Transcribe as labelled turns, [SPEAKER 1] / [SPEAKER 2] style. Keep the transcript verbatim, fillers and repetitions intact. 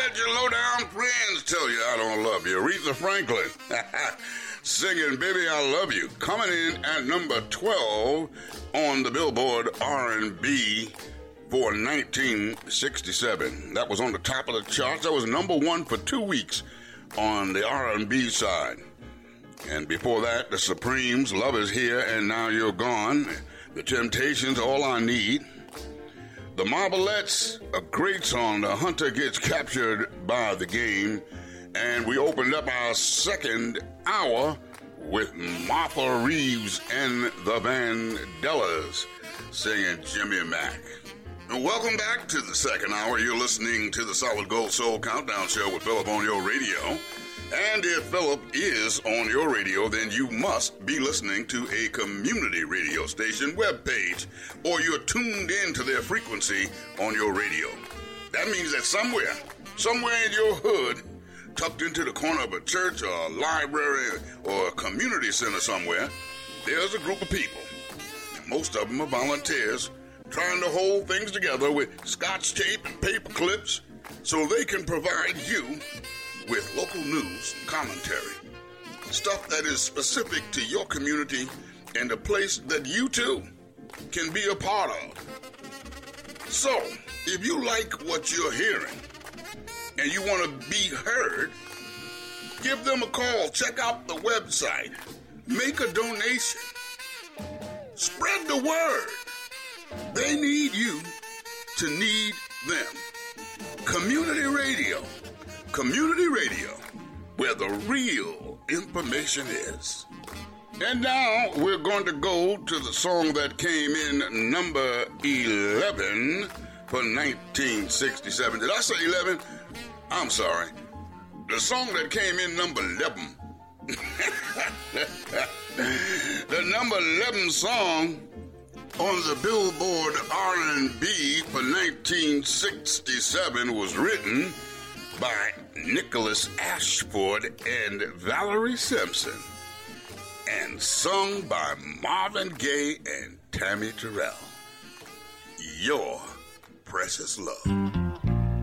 [SPEAKER 1] let your low-down friends tell you I don't love you. Aretha Franklin singing Baby I Love You, coming in at number twelve on the Billboard R and B for nineteen sixty-seven. That was on the top of the charts. That was number one for two weeks on the R and B side. And before that, the Supremes, Love Is Here and Now You're Gone. The Temptations, All I Need. The Marvelettes, a great song, The Hunter Gets Captured by the Game. And we opened up our second hour with Martha Reeves and the Vandellas singing Jimmy Mack. And welcome back to the second hour. You're listening to the Solid Gold Soul Countdown Show with Philip on your radio. And if Philip is on your radio, then you must be listening to a community radio station webpage, or you're tuned in to their frequency on your radio. That means that somewhere, somewhere in your hood, tucked into the corner of a church or a library or a community center somewhere, there's a group of people. Most of them are volunteers trying to hold things together with scotch tape and paper clips so they can provide you with local news and commentary, stuff that is specific to your community and a place that you too can be a part of. So, if you like what you're hearing and you want to be heard, give them a call, check out the website, make a donation, spread the word. They need you to need them. Community radio. Community radio, where the real information is. And now we're going to go to the song that came in number eleven for nineteen sixty-seven. Did I say eleven? I'm sorry. The song that came in number eleven. The number eleven song on the Billboard R and B for nineteen sixty-seven was written by Nicholas Ashford and Valerie Simpson, and sung by Marvin Gaye and Tammy Terrell. Your Precious Love.